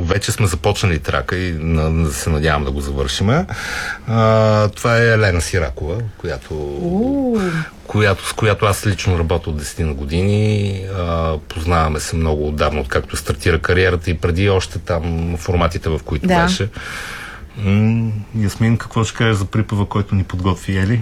вече сме започнали трака и се надявам да го завършиме. Това е Елена Сиракова, с която аз лично работя от 10 на години. Познаваме се много отдавна, откакто стартира кариерата и преди още там форматите, в които беше. Ясмин, какво ще кажеш за припева, който ни подготви Ели?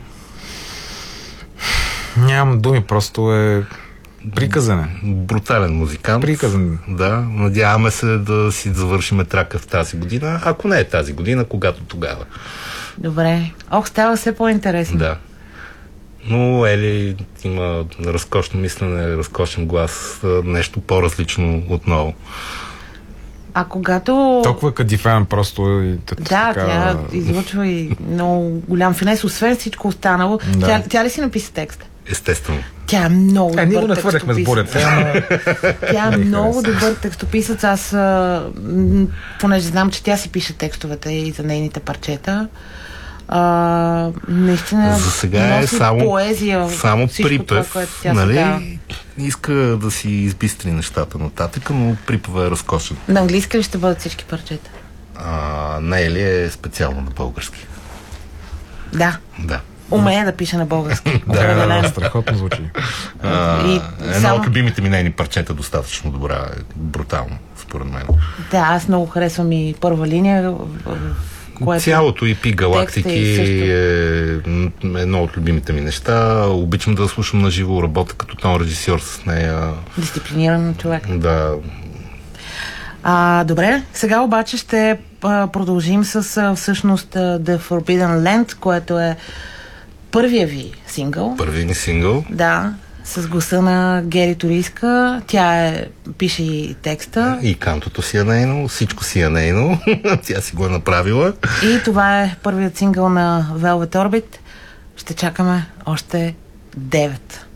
Нямам думи, просто е приказане. Брутален музикант. Приказан. Да, надяваме се да си завършим трака в тази година. Ако не е тази година, когато тогава. Добре. Става все по-интересно. Да. Но Ели има разкошно мислене, разкошен глас, нещо по-различно отново. А когато... Толкова кадифан просто и тя излъчва и много голям финес, освен всичко останало. Да. Тя ли си написа текста? Естествено. Тя е много добър ние го нахвърляхме с бурята. Тя е много добър текстописец. Аз, понеже знам, че тя си пише текстовете и за нейните парчета, наистина за сега носи поезия. Само припев, това, тя нали? Иска да си избистри нещата нататък, но припева е разкошен. На английски ли ще бъдат всички парчета? Не, Ели е специално на български. Да. Умея да пише на български. Да, страхотно звучи. Едно от любимите ми нейни парчета, достатъчно добра, брутално, според мен. Да, аз много харесвам и първа линия. Цялото EP Галактики е едно от любимите ми неща. Обичам да слушам на живо, работя като тон режисьор с нея. Дисциплиниран човек. Да. Добре, сега обаче ще продължим с всъщност The Forbidden Land, което е първия ви сингъл. Първият ни сингъл. Да, с гласа на Гери Торийска. Тя пише и текста. И кантото си е нейно, всичко си е нейно. Тя си го е направила. И това е първият сингъл на Velvet Orbit. Ще чакаме още 9.